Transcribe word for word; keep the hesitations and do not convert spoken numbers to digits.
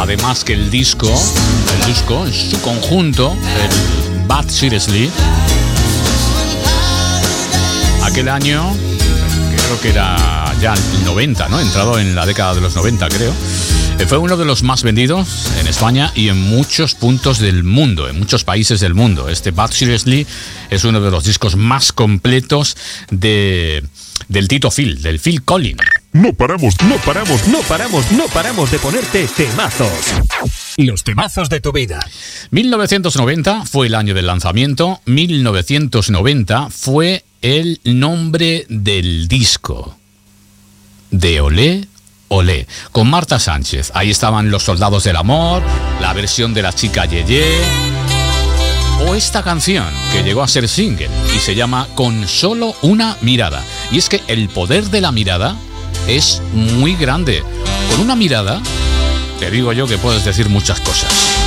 además que el disco, el disco en su conjunto, el Bad Seriously, aquel año, que creo que era ya el noventa, ¿no? Entrado en la década de los noventa, creo. Fue uno de los más vendidos en España y en muchos puntos del mundo, en muchos países del mundo. Este Bad Seriously es uno de los discos más completos de, del Tito Phil, del Phil Collins. No paramos, no paramos, no paramos, no paramos de ponerte temazos. Los temazos de tu vida. mil novecientos noventa fue el año del lanzamiento. mil novecientos noventa fue el nombre del disco. De Olé, Olé, con Marta Sánchez. Ahí estaban Los Soldados del Amor, la versión de La Chica Yeye, o esta canción que llegó a ser single y se llama Con Solo Una Mirada. Y es que el poder de la mirada es muy grande. Con una mirada, te digo yo que puedes decir muchas cosas.